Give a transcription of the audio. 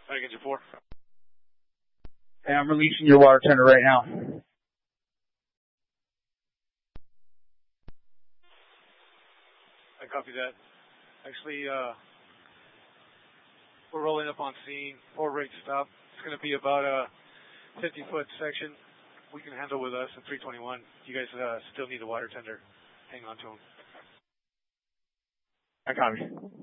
Back engine 4. Hey, I'm releasing your water tender right now. I copy that. Actually, we're rolling up on scene. 4 rate stop. It's going to be about a 50-foot section. We can handle with us at 321. You guys still need a water tender. Hang on to them. I copy.